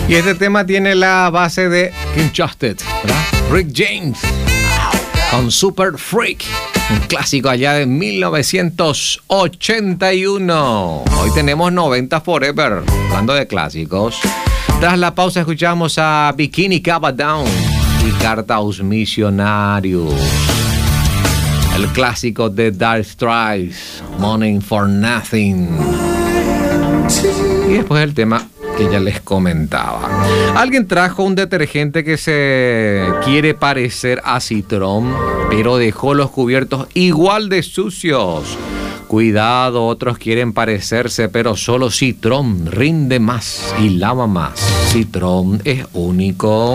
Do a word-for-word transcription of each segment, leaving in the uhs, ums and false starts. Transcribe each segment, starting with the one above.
Y este tema tiene la base de Kim Justed, ¿verdad? Rick James con Super Freak, un clásico allá de mil novecientos ochenta y uno. Hoy tenemos noventa Forever, hablando de clásicos. Tras la pausa escuchamos a Bikini Cava Down y Cartaus Missionarios. El clásico de Dire Straits, Money for Nothing. Y después el tema que ya les comentaba. Alguien trajo un detergente que se quiere parecer a Citrón, pero dejó los cubiertos igual de sucios. Cuidado, otros quieren parecerse, pero solo Citrón rinde más y lava más. Citrón es único.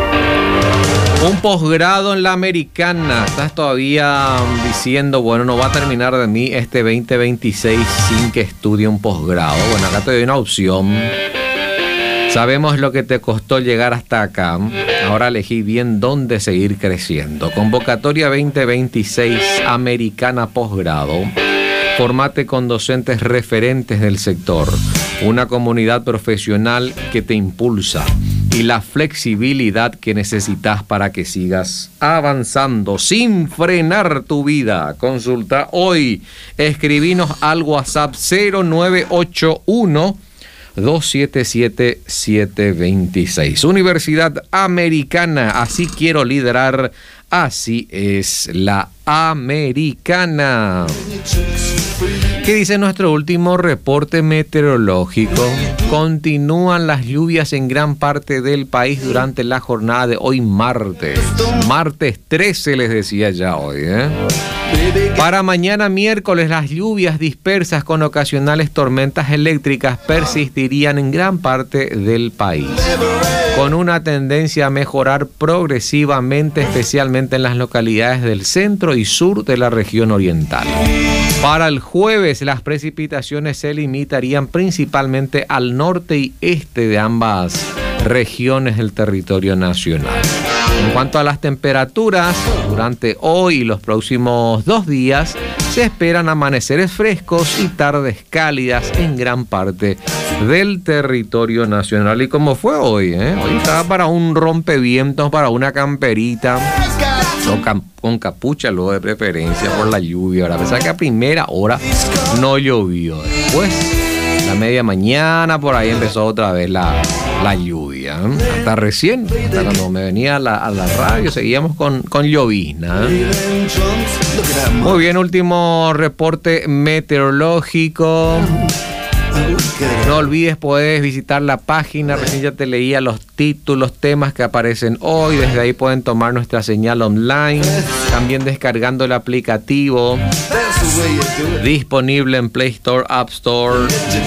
Un posgrado en la Americana. Estás todavía diciendo, bueno, no va a terminar de mí este veinte veintiséis sin que estudie un posgrado. Bueno, acá te doy una opción. Sabemos lo que te costó llegar hasta acá. Ahora elegí bien dónde seguir creciendo. Convocatoria veinte veintiséis Americana Posgrado. Formate con docentes referentes del sector. Una comunidad profesional que te impulsa. Y la flexibilidad que necesitas para que sigas avanzando sin frenar tu vida. Consulta hoy. Escribinos al WhatsApp cero nueve ocho uno, dos siete siete, siete dos seis. Universidad Americana. Así quiero liderar. Así es la Americana. ¿Qué dice nuestro último reporte meteorológico? Continúan las lluvias en gran parte del país durante la jornada de hoy martes. Martes trece les decía ya hoy, ¿eh? Para mañana miércoles las lluvias dispersas con ocasionales tormentas eléctricas persistirían en gran parte del país, con una tendencia a mejorar progresivamente, especialmente en las localidades del centro y sur de la región oriental. Para el jueves, las precipitaciones se limitarían principalmente al norte y este de ambas regiones del territorio nacional. En cuanto a las temperaturas, durante hoy y los próximos dos días, se esperan amaneceres frescos y tardes cálidas en gran parte del territorio nacional. Y como fue hoy, ¿eh? Hoy estaba para un rompevientos, para una camperita, con, con capucha luego de preferencia por la lluvia. Ahora, a pesar que a primera hora no llovió. Después, la media mañana, por ahí empezó otra vez la, la lluvia. ¿eh? Hasta recién, hasta cuando me venía a la, a la radio, seguíamos con, con llovizna. ¿eh? Muy bien, último reporte meteorológico. No olvides, puedes visitar la página, recién ya te leía los títulos, temas que aparecen hoy, desde ahí pueden tomar nuestra señal online, también descargando el aplicativo, disponible en Play Store, App Store.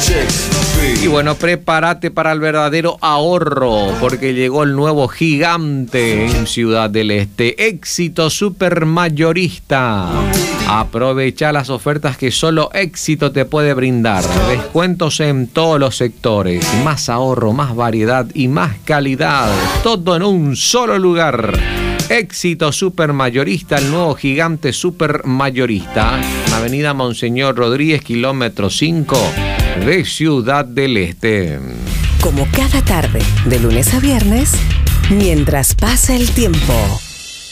Y bueno, prepárate para el verdadero ahorro, porque llegó el nuevo gigante en Ciudad del Este, Éxito Supermayorista. Aprovecha las ofertas que solo Éxito te puede brindar. Descuentos en todos los sectores, más ahorro, más variedad y más calidad. Todo en un solo lugar. Éxito Supermayorista, el nuevo gigante supermayorista. Avenida Monseñor Rodríguez, kilómetro cinco de Ciudad del Este. Como cada tarde, de lunes a viernes, mientras pasa el tiempo.